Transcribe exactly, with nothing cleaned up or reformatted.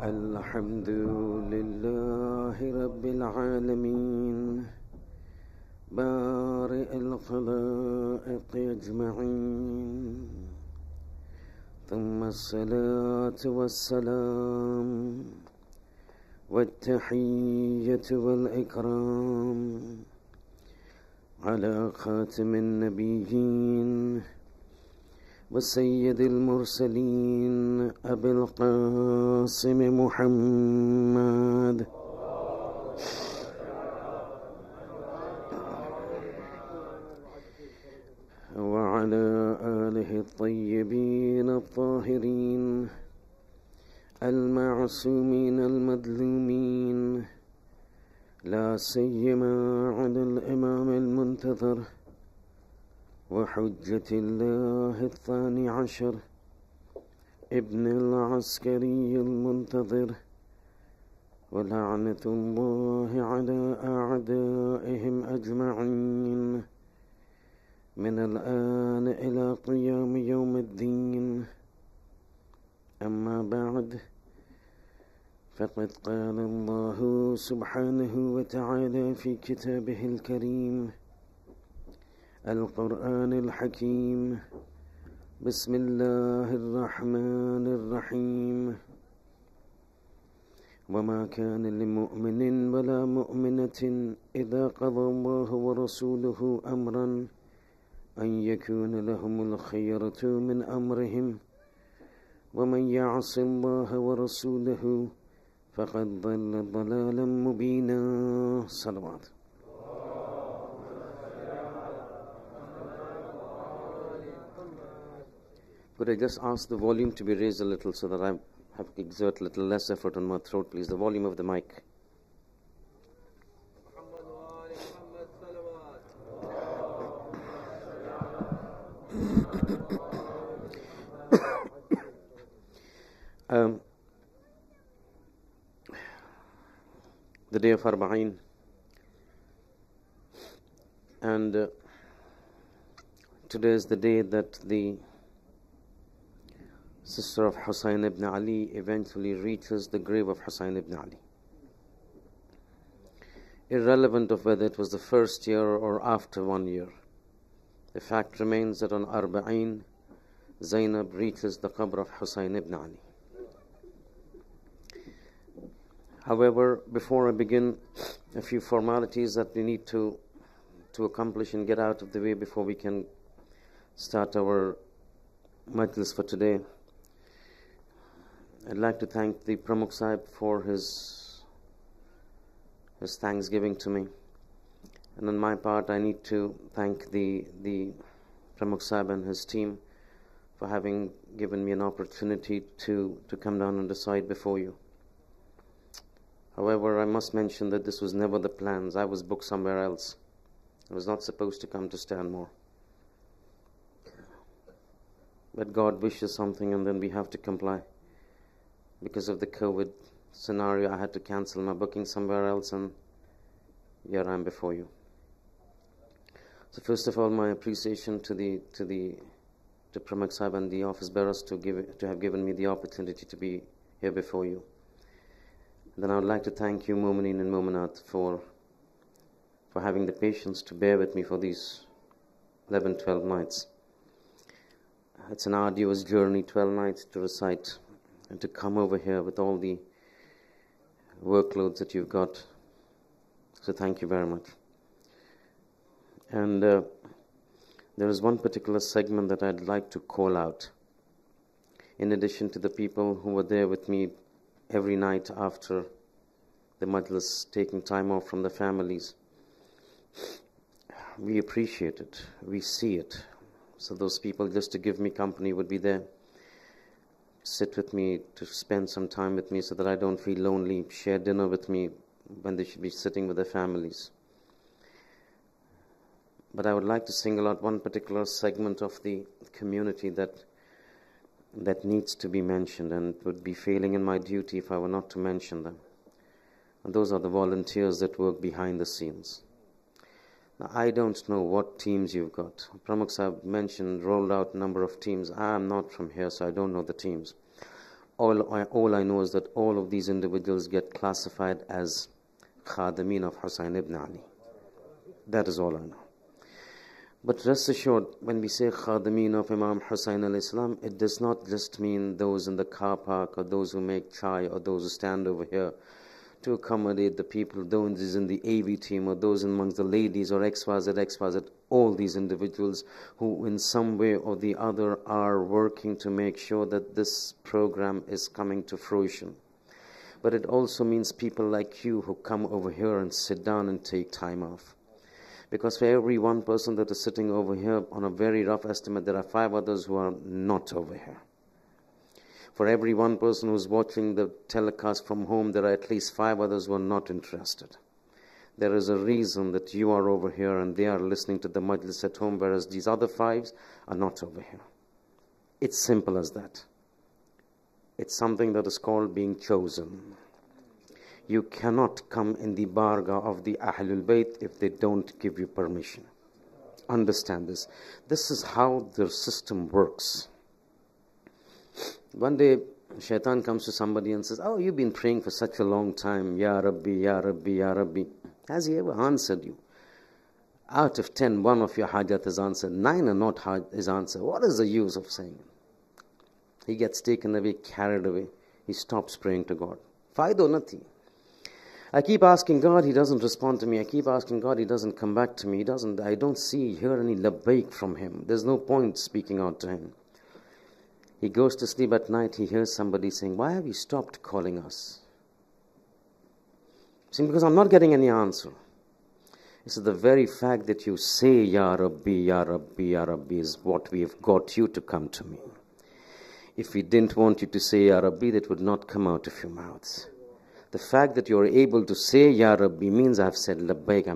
الحمد لله رب العالمين بارئ الخلائق أجمعين ثم الصلاة والسلام والتحية والإكرام على خاتم النبيين وسيد المرسلين أبي القاسم محمد وعلى آله الطيبين الطاهرين المعصومين المظلومين لا سيما على الإمام المنتظر وحجة الله الثاني عشر ابن العسكري المنتظر ولعنة الله على أعدائهم أجمعين من الآن إلى قيام يوم الدين. أما بعد، فقد قال الله سبحانه وتعالى في كتابه الكريم القرآن الحكيم: بسم الله الرحمن الرحيم. وما كان لمؤمن ولا مؤمنة إذا قضى الله ورسوله أمرا أن يكون لهم الخيرة من أمرهم ومن يعص الله ورسوله فقد ضل ضلالا مبينا. صلوات. Could I just ask the volume to be raised a little so that I have to exert a little less effort on my throat, please? The volume of the mic. um, the day of Arba'in, and uh, today is the day that the sister of Hussein ibn Ali eventually reaches the grave of Hussein ibn Ali. Irrelevant of whether it was the first year or after one year, the fact remains that on Arba'in, Zainab reaches the qabr of Hussein ibn Ali. However, before I begin, a few formalities that we need to to accomplish and get out of the way before we can start our majlis for today. I'd like to thank the Pramukh Sahib for his his thanksgiving to me, and on my part I need to thank the the Pramukh Sahib and his team for having given me an opportunity to to come down and recite before you. However, I must mention that this was never the plans. I was booked somewhere else. I was not supposed to come to Stanmore. But God wishes something and then we have to comply. Because of the COVID scenario, I had to cancel my booking somewhere else, and here I am before you. So first of all, my appreciation to the to the to Pramukh Sahib and the office bearers to give to have given me the opportunity to be here before you. And then I would like to thank you, Mu'mineen and Mu'minat, for for having the patience to bear with me for these eleven, twelve nights. It's an arduous journey, twelve nights to recite and to come over here with all the workloads that you've got. So thank you very much. And uh, there is one particular segment that I'd like to call out. In addition to the people who were there with me every night after the majlis, taking time off from the families, we appreciate it, we see it. So those people, just to give me company, would be there, sit with me, to spend some time with me so that I don't feel lonely, share dinner with me when they should be sitting with their families. But I would like to single out one particular segment of the community that that needs to be mentioned, and would be failing in my duty if I were not to mention them. And those are the volunteers that work behind the scenes. Now, I don't know what teams you've got. Pramukh Sahib mentioned, rolled out a number of teams. I am not from here, so I don't know the teams. All I, all I know is that all of these individuals get classified as Khadimeen of Hussein ibn Ali. That is all I know. But rest assured, when we say Khadimeen of Imam Hussein alayhi salam, it does not just mean those in the car park or those who make chai or those who stand over here to accommodate the people, those in the A V team or those amongst the ladies or X Y Z, X Y Z, all these individuals who in some way or the other are working to make sure that this program is coming to fruition. But it also means people like you who come over here and sit down and take time off. Because for every one person that is sitting over here, on a very rough estimate, there are five others who are not over here. For every one person who's watching the telecast from home, there are at least five others who are not interested. There is a reason that you are over here and they are listening to the majlis at home, whereas these other fives are not over here. It's simple as that. It's something that is called being chosen. You cannot come in the barga of the Ahlul Bayt if they don't give you permission. Understand this. This is how the system works. One day, Shaitan comes to somebody and says, oh, you've been praying for such a long time. Ya Rabbi, Ya Rabbi, Ya Rabbi. Has he ever answered you? Out of ten, one of your hajat is answered. Nine are not is answered. What is the use of saying it? He gets taken away, carried away. He stops praying to God. Faido nati. I keep asking God, He doesn't respond to me. I keep asking God, He doesn't come back to me. He doesn't. I don't see, hear any labbaik from Him. There's no point speaking out to Him. He goes to sleep at night, he hears somebody saying, why have you stopped calling us? Saying, because I'm not getting any answer. He said, the very fact that you say, Ya Rabbi, Ya Rabbi, Ya Rabbi is what we have got you to come to me. If we didn't want you to say Ya Rabbi, that would not come out of your mouths. The fact that you're able to say Ya Rabbi means I've said labbaik, I'm